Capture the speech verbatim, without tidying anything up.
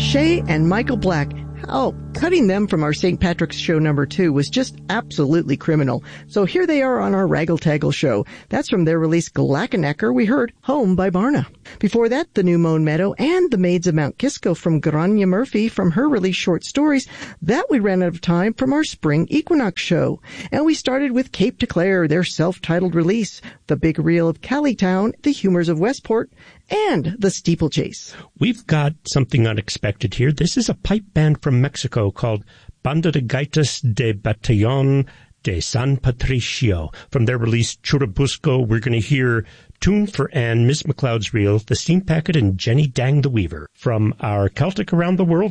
Shay and Michael Black. Oh, cutting them from our Saint Patrick's Show number two was just absolutely criminal. So here they are on our Raggle Taggle show. That's from their release Glackanecker. We heard Home by Barna. Before that, the New Mown Meadow and the Maids of Mount Kisco from Grania Murphy from her release Short Stories. That we ran out of time from our Spring Equinox show. And we started with Cape Declare, their self-titled release, The Big Reel of Callitown, The Humors of Westport, and The Steeplechase. We've got something unexpected here. This is a pipe band from Mexico called Banda de Gaitas de Batallón de San Patricio. From their release Churubusco, we're going to hear Tune for Anne, Miss McLeod's Reel, The Steam Packet, and Jenny Dang the Weaver. From our Celtic Around the World